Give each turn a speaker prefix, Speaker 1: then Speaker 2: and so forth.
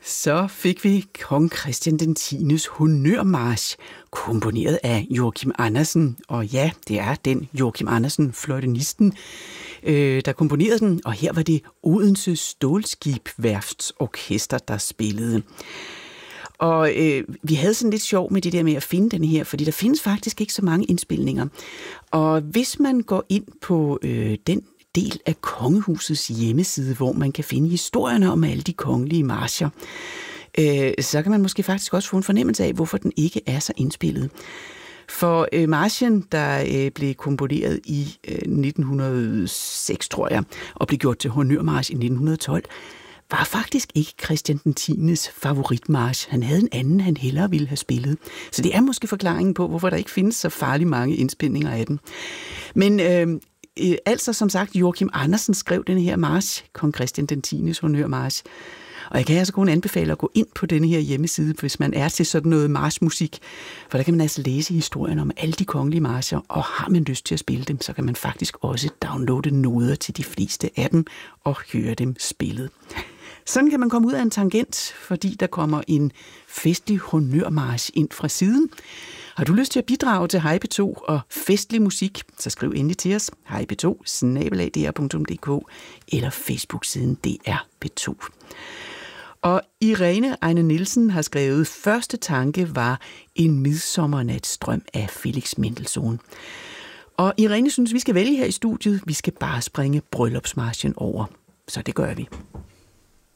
Speaker 1: Så fik vi kong Christian den 10. Honørmarch, komponeret af Joachim Andersen. Og ja, det er den Joachim Andersen, fløjtenisten, der komponerede den. Og her var det Odense Stålskibværfts Orkester, der spillede. Og vi havde sådan lidt sjov med det der med at finde den her, fordi der findes faktisk ikke så mange indspilninger. Og hvis man går ind på den del af kongehusets hjemmeside, hvor man kan finde historierne om alle de kongelige marcher, så kan man måske faktisk også få en fornemmelse af, hvorfor den ikke er så indspillet. For marchen, der blev komponeret i 1906, tror jeg, og blev gjort til Honørmarch i 1912, var faktisk ikke Christian den 10. favoritmarch. Han havde en anden, han hellere ville have spillet. Så det er måske forklaringen på, hvorfor der ikke findes så farligt mange indspilninger af den. Men altså, som sagt, Joachim Andersen skrev den her march, kong Christian den 10. Honørmarch. Og jeg kan altså kun anbefale at gå ind på denne her hjemmeside, hvis man er til sådan noget marchmusik. For der kan man altså læse historien om alle de kongelige marcher, og har man lyst til at spille dem, så kan man faktisk også downloade noder til de fleste af dem og høre dem spillet. Sådan kan man komme ud af en tangent, fordi der kommer en festlig honørmarch ind fra siden. Har du lyst til at bidrage til Hej P2 og festlig musik, så skriv endelig til os, hejp2@dr.dk eller Facebook-siden DR P2. Og Irene Ejne Nielsen har skrevet, første tanke var En midsommernatsdrøm af Felix Mendelssohn. Og Irene synes, vi skal vælge her i studiet. Vi skal bare springe bryllupsmarchen over. Så det gør vi.